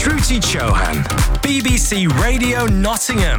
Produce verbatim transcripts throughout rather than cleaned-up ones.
Shruti Chauhan, B B C Radio Nottingham.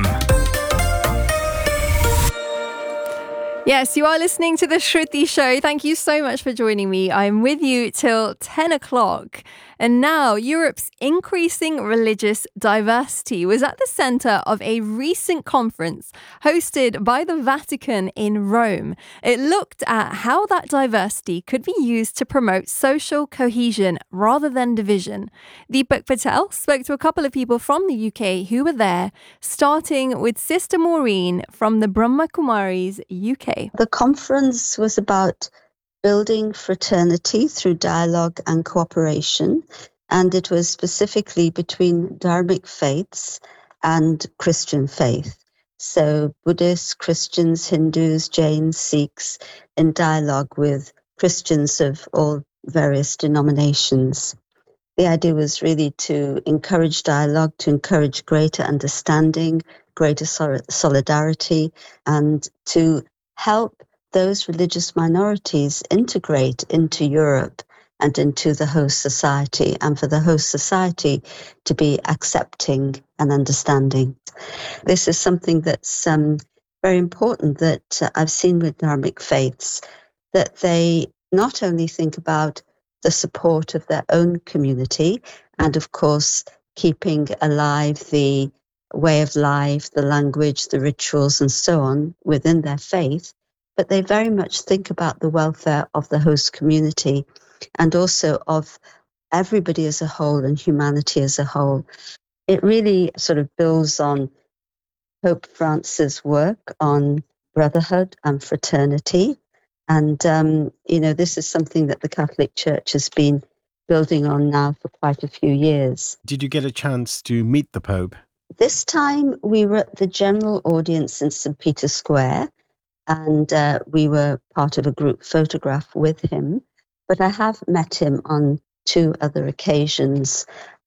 Yes, you are listening to The Shruti Show. Thank you so much for joining me. I'm with you till ten o'clock. And now, Europe's increasing religious diversity was at the centre of a recent conference hosted by the Vatican in Rome. It looked at how that diversity could be used to promote social cohesion rather than division. Deepak Patel spoke to a couple of people from the U K who were there, starting with Sister Maureen from the Brahma Kumaris, U K. The conference was about building fraternity through dialogue and cooperation, and it was specifically between Dharmic faiths and Christian faith. So Buddhists, Christians, Hindus, Jains, Sikhs, in dialogue with Christians of all various denominations. The idea was really to encourage dialogue, to encourage greater understanding, greater solidarity, and to help those religious minorities integrate into Europe and into the host society, and for the host society to be accepting and understanding. This is something that's um, very important that uh, I've seen with Dharmic faiths, that they not only think about the support of their own community and, of course, keeping alive the way of life, the language, the rituals, and so on within their faith, but they very much think about the welfare of the host community and also of everybody as a whole and humanity as a whole. It really sort of builds on Pope Francis' work on brotherhood and fraternity. And, um, you know, this is something that the Catholic Church has been building on now for quite a few years. Did you get a chance to meet the Pope? This time we were at the general audience in Saint Peter's Square, and uh, we were part of a group photograph with him. But I have met him on two other occasions.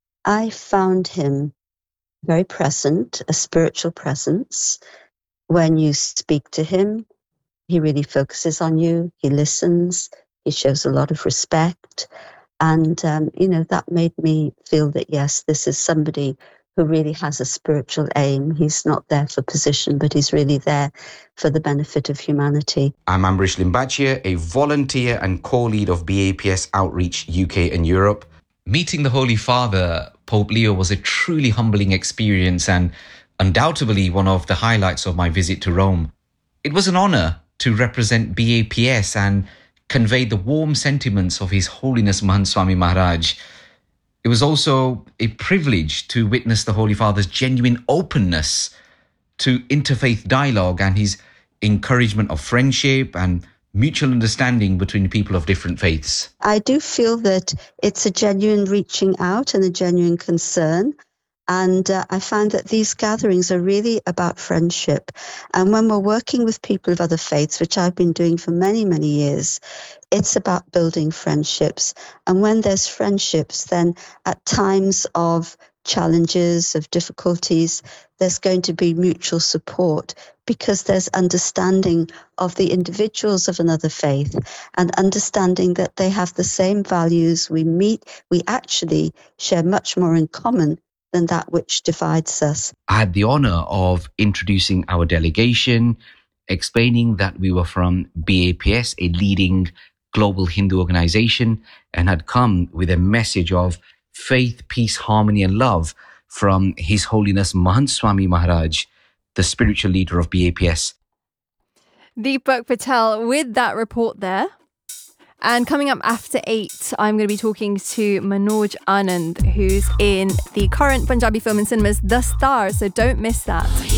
I found him very present, a spiritual presence. When you speak to him, he really focuses on you. He listens. He shows a lot of respect. And, um, you know, that made me feel that, yes, this is somebody who really has a spiritual aim. He's not there for position, but he's really there for the benefit of humanity. I'm Ambrish Limbachia, a volunteer and co-lead of B A P S Outreach U K and Europe. Meeting the Holy Father, Pope Leo, was a truly humbling experience and undoubtedly one of the highlights of my visit to Rome. It was an honour to represent B A P S and convey the warm sentiments of His Holiness Mahant Swami Maharaj. It was also a privilege to witness the Holy Father's genuine openness to interfaith dialogue and his encouragement of friendship and mutual understanding between people of different faiths. I do feel that it's a genuine reaching out and a genuine concern. And uh, I find that these gatherings are really about friendship. And when we're working with people of other faiths, which I've been doing for many, many years, it's about building friendships. And when there's friendships, then at times of challenges, of difficulties, there's going to be mutual support because there's understanding of the individuals of another faith and understanding that they have the same values. We meet, we actually share much more in common than that which divides us. I had the honour of introducing our delegation, explaining that we were from B A P S, a leading global Hindu organisation, and had come with a message of faith, peace, harmony and love from His Holiness Mahant Swami Maharaj, the spiritual leader of B A P S. Deepak Patel with that report there. And coming up after eight, I'm going to be talking to Manoj Anand, who's in the current Punjabi film in cinemas, The Star, so don't miss that.